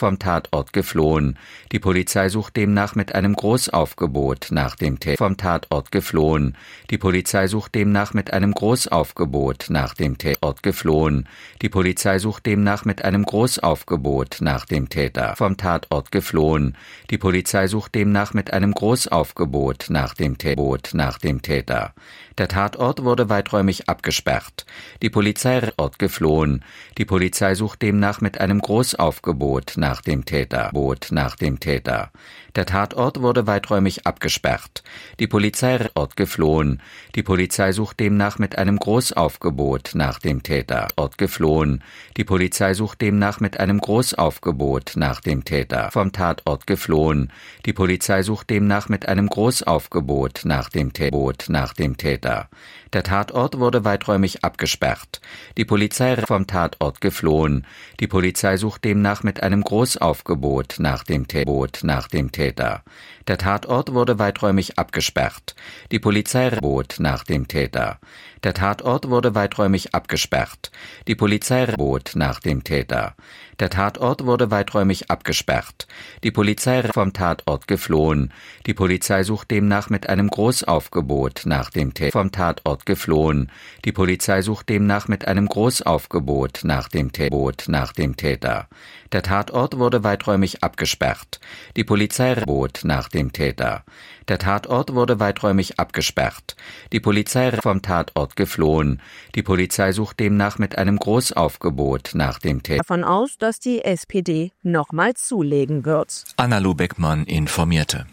vom Tatort geflohen. Die Polizei sucht demnach mit einem Großaufgebot nach dem Täter vom Tatort geflohen. Die Polizei sucht demnach mit einem Großaufgebot nach dem Tatort geflohen. Die Polizei sucht demnach mit einem Großaufgebot nach dem Täter vom Tatort geflohen. Die Polizei sucht demnach mit einem Großaufgebot nach dem Täter. Der Tatort wurde weiträumig abgesperrt. Die Polizei ist geflohen. Die Polizei sucht demnach mit einem Großaufgebot nach dem Täter. Der Tatort wurde weiträumig abgesperrt. Die Polizei ist geflohen. Die Polizei sucht demnach mit einem Großaufgebot nach dem Täter. Geflohen. Die Polizei sucht demnach mit einem Großaufgebot nach dem Täter. Vom Tatort geflohen. Die Polizei sucht demnach mit einem Großaufgebot nach dem Täter. Der Tatort wurde weiträumig abgesperrt. Die Polizei ist vom Tatort geflohen. Die Polizei sucht demnach mit einem Großaufgebot nach dem Täter. Der Tatort wurde weiträumig abgesperrt. Die Polizei nach dem Täter. Der Tatort wurde weiträumig abgesperrt. Die Polizei nach dem Täter. Der Tatort wurde weiträumig abgesperrt. Die Polizei ist vom Tatort geflohen. Die Polizei sucht demnach mit einem Großaufgebot nach dem Täter. Vom Tatort geflohen. Die Polizei sucht demnach mit einem Großaufgebot nach dem Täter. Der Tatort wurde weiträumig abgesperrt. Die Polizei nach dem Täter. Der Tatort wurde weiträumig abgesperrt. Die Polizei ist vom Tatort geflohen. Die Polizei sucht demnach mit einem Großaufgebot nach dem Täter. Davon aus, dass die SPD nochmals zulegen wird. Anna-Lu Beckmann informierte.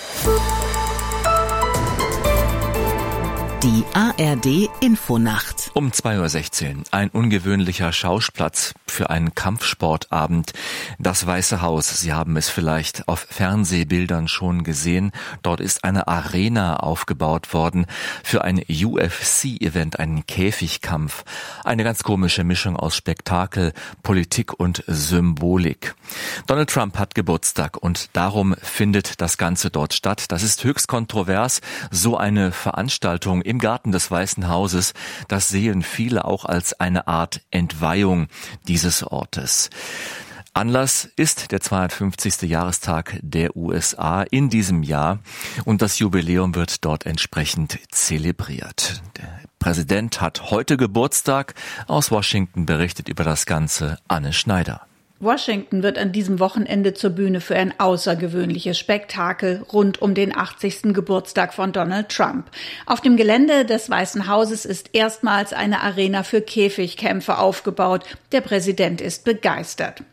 Die ARD-Infonacht. Um 2:16 Uhr. Ein ungewöhnlicher Schausplatz für einen Kampfsportabend. Das Weiße Haus, Sie haben es vielleicht auf Fernsehbildern schon gesehen. Dort ist eine Arena aufgebaut worden für ein UFC-Event, einen Käfigkampf. Eine ganz komische Mischung aus Spektakel, Politik und Symbolik. Donald Trump hat Geburtstag und darum findet das Ganze dort statt. Das ist höchst kontrovers. So eine Veranstaltung im Garten des Weißen Hauses, das sehen viele auch als eine Art Entweihung dieses Ortes. Anlass ist der 250. Jahrestag der USA in diesem Jahr und das Jubiläum wird dort entsprechend zelebriert. Der Präsident hat heute Geburtstag. Aus Washington berichtet über das Ganze Anne Schneider. Washington wird an diesem Wochenende zur Bühne für ein außergewöhnliches Spektakel rund um den 80. Geburtstag von Donald Trump. Auf dem Gelände des Weißen Hauses ist erstmals eine Arena für Käfigkämpfe aufgebaut. Der Präsident ist begeistert.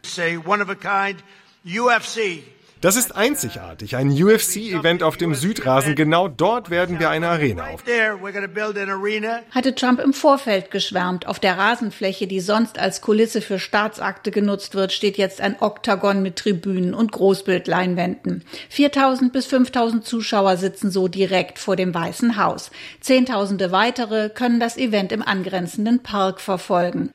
Das ist einzigartig, ein UFC-Event auf dem Südrasen. Genau dort werden wir eine Arena aufbauen. Hatte Trump im Vorfeld geschwärmt. Auf der Rasenfläche, die sonst als Kulisse für Staatsakte genutzt wird, steht jetzt ein Oktagon mit Tribünen und Großbildleinwänden. 4.000 bis 5.000 Zuschauer sitzen so direkt vor dem Weißen Haus. Zehntausende weitere können das Event im angrenzenden Park verfolgen.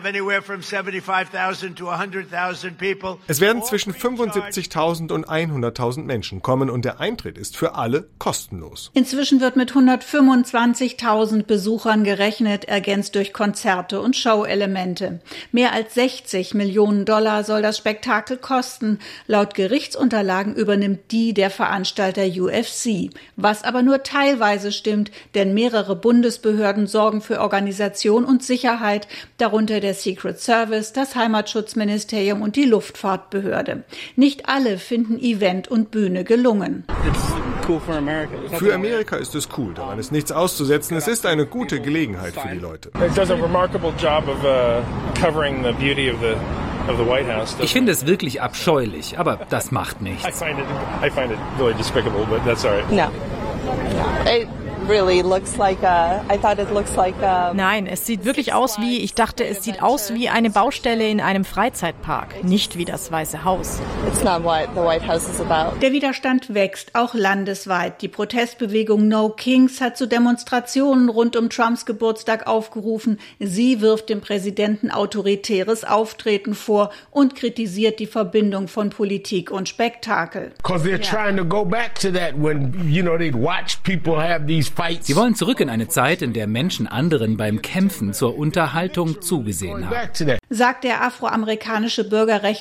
Es werden zwischen 75.000 und 100.000 Menschen kommen und der Eintritt ist für alle kostenlos. Inzwischen wird mit 125.000 Besuchern gerechnet, ergänzt durch Konzerte und Showelemente. Mehr als 60 Millionen $, soll das Spektakel kosten. Laut Gerichtsunterlagen übernimmt der Veranstalter UFC. Was aber nur teilweise stimmt, denn mehrere Bundesbehörden sorgen für Organisation und Sicherheit, darunter der Secret Service, das Heimatschutzministerium und die Luftfahrtbehörde. Nicht alle finden Event und Bühne gelungen. Für Amerika ist es cool, daran ist nichts auszusetzen. Es ist eine gute Gelegenheit für die Leute. Ich finde es wirklich abscheulich, aber das macht nichts. Nein, es sieht wirklich aus wie, es sieht aus wie eine Baustelle in einem Freizeitpark, nicht wie das Weiße Haus. Der Widerstand wächst, auch landesweit. Die Protestbewegung No Kings hat zu Demonstrationen rund um Trumps Geburtstag aufgerufen. Sie wirft dem Präsidenten autoritäres Auftreten vor und kritisiert die Verbindung von Politik und Spektakel. Sie wollen zurück in eine Zeit, in der Menschen anderen beim Kämpfen zur Unterhaltung zugesehen haben. Sagt der afroamerikanische Bürgerrechtler